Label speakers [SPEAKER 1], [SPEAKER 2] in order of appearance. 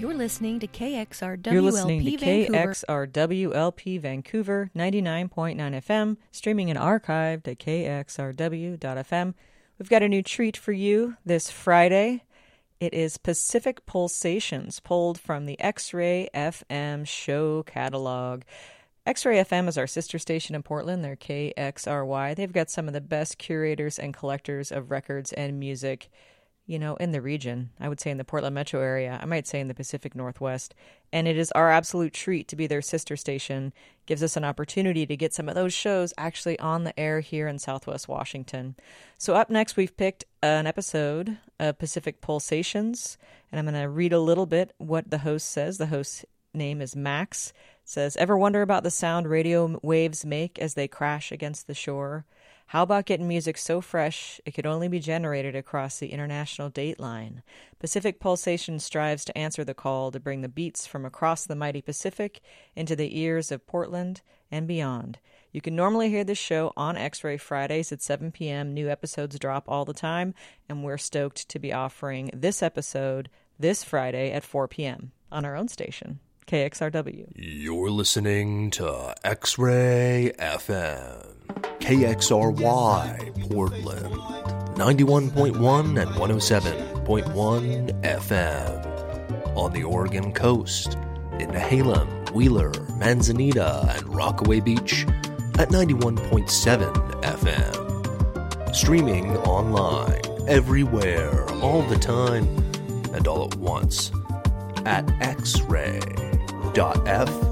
[SPEAKER 1] You're listening to KXRWLP
[SPEAKER 2] You're listening to
[SPEAKER 1] Vancouver.
[SPEAKER 2] KXRWLP Vancouver 99.9 FM, streaming and archived at kxrw.fm. We've got a new treat for you this Friday. It is Pacific Pulsations, pulled from the X-Ray FM show catalog. X-Ray FM is our sister station in Portland. They're KXRY. They've got some of the best curators and collectors of records and music, you know, in the region. I would say in the Portland metro area. I might say in the Pacific Northwest. And it is our absolute treat to be their sister station. Gives us an opportunity to get some of those shows actually on the air here in Southwest Washington. So up next, we've picked an episode of Pacific Pulsations. And I'm going to read a little bit what the host says. The host's name is Max. It says, "Ever wonder about the sound radio waves make as they crash against the shore? How about getting music so fresh it could only be generated across the international date line? Pacific Pulsation strives to answer the call to bring the beats from across the mighty Pacific into the ears of Portland and beyond. You can normally hear this show on X-Ray Fridays at 7 p.m. New episodes drop all the time, and we're stoked to be offering this episode this Friday at 4 p.m. on our own station, KXRW.
[SPEAKER 3] You're listening to X-Ray FM. KXRY, Portland, 91.1 and 107.1 FM. On the Oregon coast, in Nehalem, Wheeler, Manzanita, and Rockaway Beach at 91.7 FM. Streaming online, everywhere, all the time, and all at once at xray.fm.